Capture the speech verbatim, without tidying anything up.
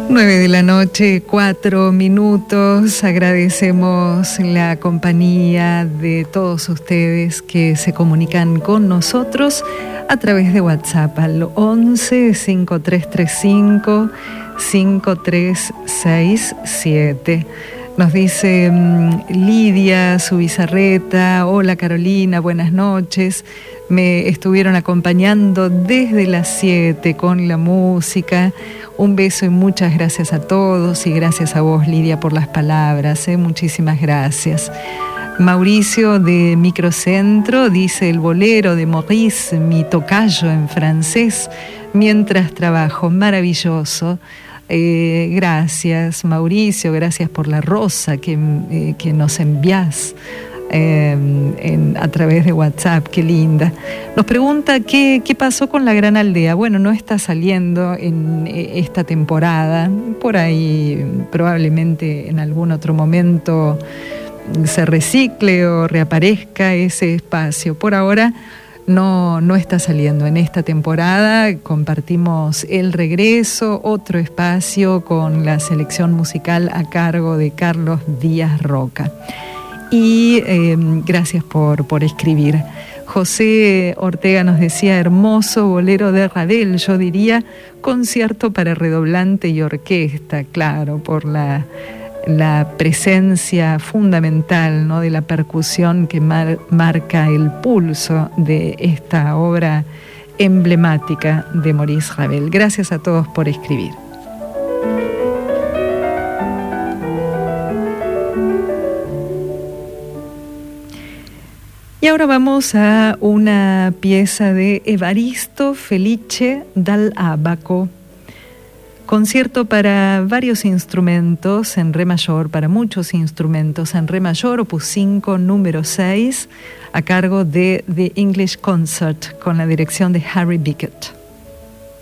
Nueve de la noche, cuatro minutos. Agradecemos la compañía de todos ustedes que se comunican con nosotros a través de WhatsApp al once, cinco tres tres cinco, cinco tres seis siete. Nos dice um, Lidia Subizarreta: hola Carolina, buenas noches. Me estuvieron acompañando desde las siete con la música. Un beso y muchas gracias a todos, y gracias a vos, Lidia, por las palabras, ¿eh? Muchísimas gracias. Mauricio de Microcentro dice: el bolero de Maurice, mi tocayo en francés, mientras trabajo. Maravilloso. Eh, gracias, Mauricio, gracias por la rosa que, eh, que nos envías eh, en, a través de WhatsApp. Qué linda. Nos pregunta qué, qué pasó con La Gran Aldea. Bueno, no está saliendo en esta temporada. Por ahí probablemente en algún otro momento se recicle o reaparezca ese espacio. Por ahora no, no está saliendo. En esta temporada compartimos el regreso, otro espacio con la selección musical a cargo de Carlos Díaz Roca. Y eh, gracias por, por escribir. José Ortega nos decía: hermoso bolero de Ravel, yo diría concierto para redoblante y orquesta, claro, por la, la presencia fundamental, ¿no?, de la percusión que mar, marca el pulso de esta obra emblemática de Maurice Ravel. Gracias a todos por escribir. Y ahora vamos a una pieza de Evaristo Felice dal Abaco. Concierto para varios instrumentos en re mayor, para muchos instrumentos en re mayor, opus cinco, número seis, a cargo de The English Concert, con la dirección de Harry Bickett.